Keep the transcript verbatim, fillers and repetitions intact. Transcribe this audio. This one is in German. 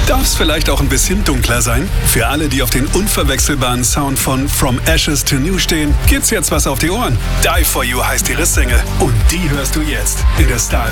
Darf es vielleicht auch ein bisschen dunkler sein? Für alle, die auf den unverwechselbaren Sound von From Ashes to New stehen, gibt's jetzt was auf die Ohren. Die For You heißt ihre Single und die hörst du jetzt in der Star